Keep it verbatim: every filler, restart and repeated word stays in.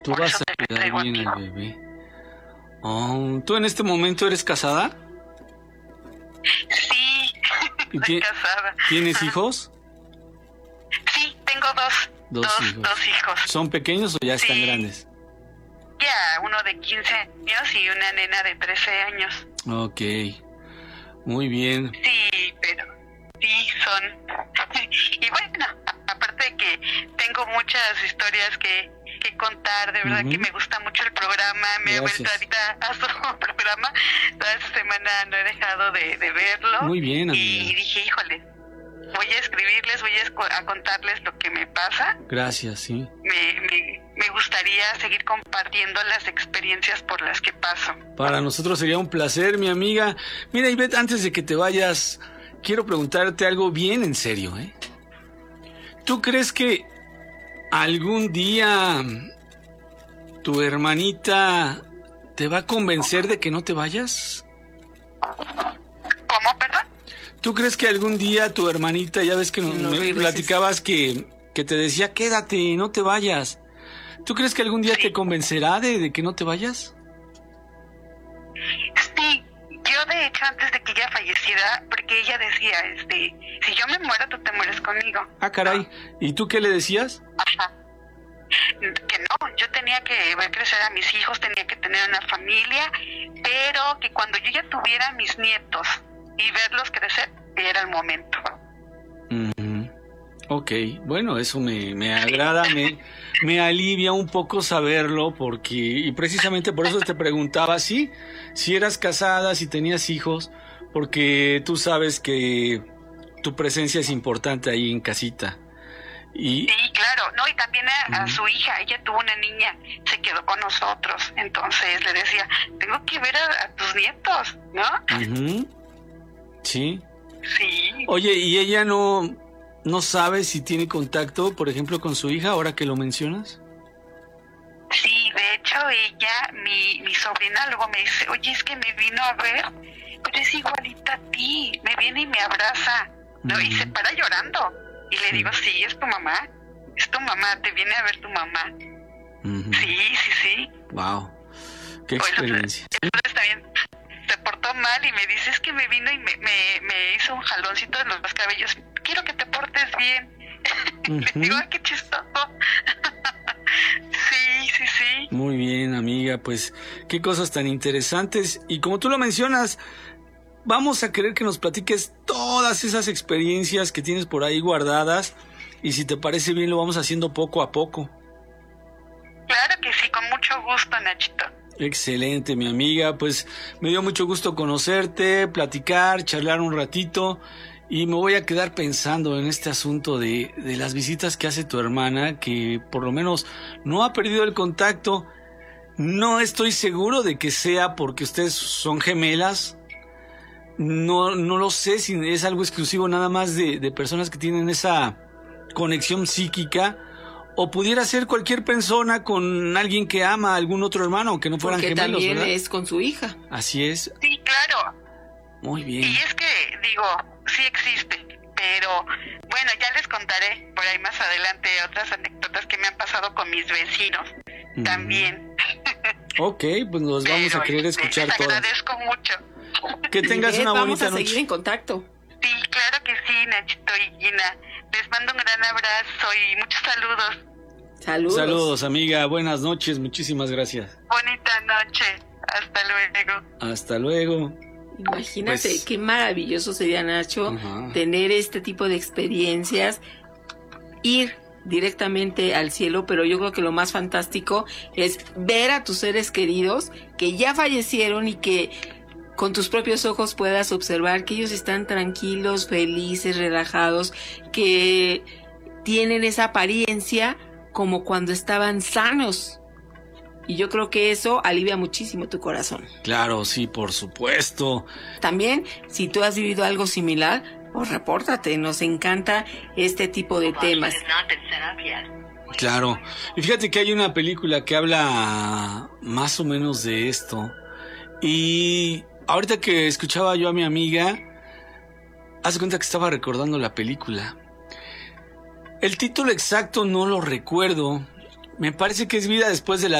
Tú Por vas eso a te cuidar traigo bien aquí. al bebé. Oh, ¿tú en este momento eres casada? Sí, ¿Y estoy ti- casada. ¿Tienes Ajá. hijos? Sí, tengo dos. Dos Dos, hijos. dos hijos. ¿Son pequeños o ya están Sí. grandes? Ya, uno de quince años y una nena de trece años. Ok, muy bien. Sí, pero sí son. Y bueno, a- aparte de que tengo muchas historias que, que contar, de verdad Ujú. que me gusta mucho el programa, me he vuelto Gracias. ahorita a su programa, toda esta semana no he dejado de, de verlo. Muy bien, Y amiga. dije, híjole, voy a escribirles, voy a, escu- a contarles lo que me pasa. Gracias, sí. Me, me, me gustaría seguir compartiendo las experiencias por las que paso. Para nosotros sería un placer, mi amiga. Mira, Ivette, antes de que te vayas, quiero preguntarte algo bien en serio, ¿eh? ¿Tú crees que algún día tu hermanita te va a convencer de que no te vayas? ¿Cómo, perdón? ¿Tú crees que algún día tu hermanita, ya ves que no- No me regreses. platicabas que, que te decía, quédate, no te vayas? ¿Tú crees que algún día Sí. te convencerá de, de que no te vayas? Sí, yo de hecho antes de que ella falleciera, porque ella decía, este, si yo me muero, tú te mueres conmigo. Ah, caray. ¿Y tú qué le decías? Ajá. Que no, yo tenía que ver crecer a mis hijos, tenía que tener una familia, pero que cuando yo ya tuviera mis nietos y verlos crecer, era el momento. Ujú. Ok, bueno, eso me, me agrada, me, me alivia un poco saberlo, porque, y precisamente por eso te preguntaba, sí, si eras casada, si tenías hijos, porque tú sabes que tu presencia es importante ahí en casita. Y, Sí, claro, no, y también a, a Ujú. su hija, ella tuvo una niña, se quedó con nosotros, entonces le decía, tengo que ver a, a tus nietos, ¿no? ujú, sí. Sí. Oye, ¿y ella no, no sabe si tiene contacto, por ejemplo, con su hija, ahora que lo mencionas? Sí, de hecho ella, mi, mi sobrina luego me dice, oye, es que me vino a ver, pero es igualita a ti, me viene y me abraza, ¿no? Y se Ujú. para llorando. Y le Sí. digo, sí, es tu mamá, es tu mamá, te viene a ver tu mamá. Ujú. Sí, sí, sí. Wow, qué Oye, experiencia. Entonces también se portó mal y me dice, es que me vino y me, me, me hizo un jaloncito en los cabellos, quiero que te portes bien. Ujú. Le digo, ay, qué chistoso. Sí, sí, sí. Muy bien, amiga, pues qué cosas tan interesantes. Y como tú lo mencionas, vamos a querer que nos platiques todas esas experiencias que tienes por ahí guardadas. Y si te parece bien, lo vamos haciendo poco a poco. Claro que sí, con mucho gusto, Nachito. Excelente, mi amiga. Pues me dio mucho gusto conocerte, platicar, charlar un ratito. Y me voy a quedar pensando en este asunto de, de las visitas que hace tu hermana, que por lo menos no ha perdido el contacto. No estoy seguro de que sea porque ustedes son gemelas. No, no lo sé si es algo exclusivo nada más de, de personas que tienen esa conexión psíquica. O pudiera ser cualquier persona con alguien que ama a algún otro hermano, aunque no fueran Porque gemelos, también ¿verdad? es con su hija. Así es. Sí, claro. Muy bien. Y es que, digo, sí existe, pero bueno, ya les contaré por ahí más adelante otras anécdotas que me han pasado con mis vecinos Mm. también. Ok, pues nos vamos a Pero, querer este, escuchar les todas. agradezco mucho. Que tengas Ivette, una vamos bonita a seguir noche. en contacto. Sí, claro que sí, Nachito y Gina. Les mando un gran abrazo y muchos saludos. Saludos. Saludos, amiga. Buenas noches. Muchísimas gracias. Bonita noche. Hasta luego. Hasta luego. Imagínate Pues- qué maravilloso sería, Nacho, Ajá. tener este tipo de experiencias, ir directamente al cielo, pero yo creo que lo más fantástico es ver a tus seres queridos que ya fallecieron y que con tus propios ojos puedas observar que ellos están tranquilos, felices, relajados, que tienen esa apariencia como cuando estaban sanos. Y yo creo que eso alivia muchísimo tu corazón. Claro, sí, por supuesto. También, si tú has vivido algo similar, pues repórtate, nos encanta este tipo de temas. Claro. Y fíjate que hay una película que habla más o menos de esto. Y ahorita que escuchaba yo a mi amiga, haz cuenta que estaba recordando la película. El título exacto no lo recuerdo. Me parece que es Vida después de la